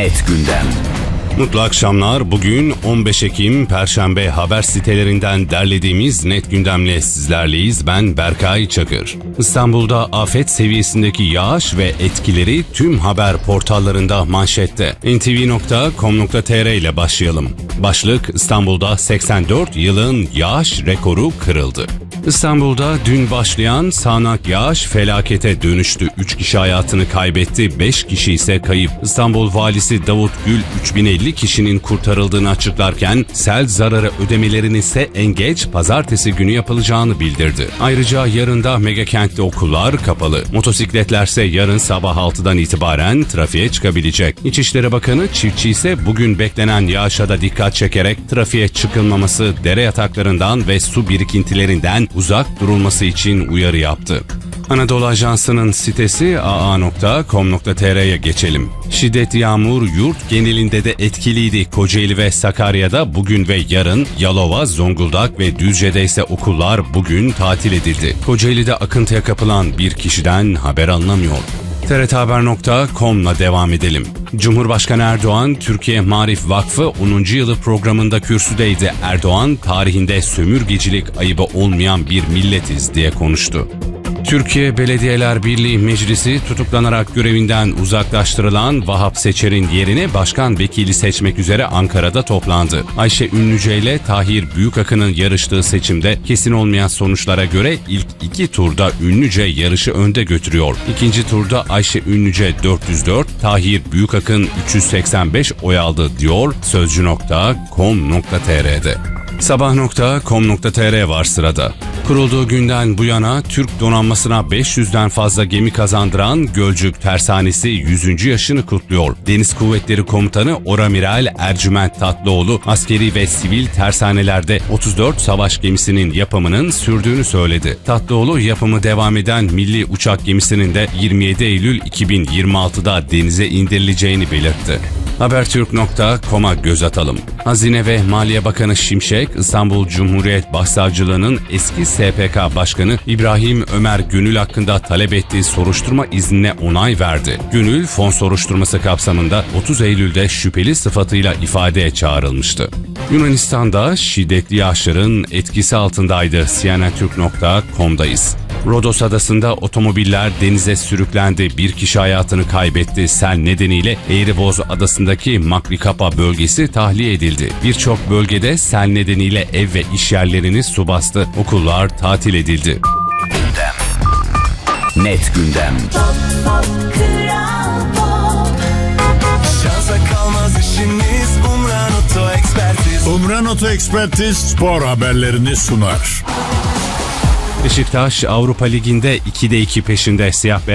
Net Gündem. Mutlu akşamlar. Bugün 15 Ekim Perşembe haber sitelerinden derlediğimiz Net Gündem'le sizlerleyiz. Ben Berkay Çakır. İstanbul'da afet seviyesindeki yağış ve etkileri tüm haber portallarında manşette. ntv.com.tr ile başlayalım. Başlık: İstanbul'da 84 yılın yağış rekoru kırıldı. İstanbul'da dün başlayan sağanak yağış felakete dönüştü. 3 kişi hayatını kaybetti, 5 kişi ise kayıp. İstanbul Valisi Davut Gül 3050 kişinin kurtarıldığını açıklarken sel zararı ödemelerin ise en geç pazartesi günü yapılacağını bildirdi. Ayrıca yarın da megakentte okullar kapalı. Motosikletlerse yarın sabah 6'dan itibaren trafiğe çıkabilecek. İçişleri Bakanı Çiftçi ise bugün beklenen yağışa da dikkat çekerek trafiğe çıkılmaması, dere yataklarından ve su birikintilerinden uzak durulması için uyarı yaptı. Anadolu Ajansı'nın sitesi aa.com.tr'ye geçelim. Şiddetli yağmur yurt genelinde de etkiliydi. Kocaeli ve Sakarya'da bugün ve yarın, Yalova, Zonguldak ve Düzce'de ise okullar bugün tatil edildi. Kocaeli'de akıntıya kapılan bir kişiden haber alınamıyor. TRTHaber.com'la devam edelim. Cumhurbaşkanı Erdoğan, Türkiye Marif Vakfı 10. yılı programında kürsüdeydi. Erdoğan, tarihinde sömürgecilik ayıbı olmayan bir milletiz diye konuştu. Türkiye Belediyeler Birliği Meclisi tutuklanarak görevinden uzaklaştırılan Vahap Seçer'in yerine başkan vekili seçmek üzere Ankara'da toplandı. Ayşe Ünlüce ile Tahir Büyükakın'ın yarıştığı seçimde kesin olmayan sonuçlara göre ilk 2 turda Ünlüce yarışı önde götürüyor. İkinci turda Ayşe Ünlüce 404, Tahir Büyükakın 385 oy aldı diyor Sözcü.com.tr'de. Sabah.com.tr var sırada. Kurulduğu günden bu yana Türk donanmasına 500'den fazla gemi kazandıran Gölcük Tersanesi 100. yaşını kutluyor. Deniz Kuvvetleri Komutanı Oramiral Ercüment Tatlıoğlu, askeri ve sivil tersanelerde 34 savaş gemisinin yapımının sürdüğünü söyledi. Tatlıoğlu, yapımı devam eden milli uçak gemisinin de 27 Eylül 2026'da denize indirileceğini belirtti. Habertürk.com'a göz atalım. Hazine ve Maliye Bakanı Şimşek, İstanbul Cumhuriyet Başsavcılığı'nın eski SPK Başkanı İbrahim Ömer Gönül hakkında talep ettiği soruşturma iznine onay verdi. Gönül, fon soruşturması kapsamında 30 Eylül'de şüpheli sıfatıyla ifadeye çağrılmıştı. Yunanistan'da şiddetli yağışların etkisi altındaydı. cnntürk.com'dayız. Rodos Adası'nda otomobiller denize sürüklendi. Bir kişi hayatını kaybetti. Sel nedeniyle Eğriboz Adası'ndaki Maklikapa bölgesi tahliye edildi. Birçok bölgede sel nedeniyle ev ve iş yerlerini su bastı. Okullar tatil edildi. Net Gündem. Şansa kalmaz işimiz Umran Oto Ekspertiz. Umran Oto Ekspertiz spor haberlerini sunar. Beşiktaş Avrupa Ligi'nde 2'de 2 peşinde. Siyah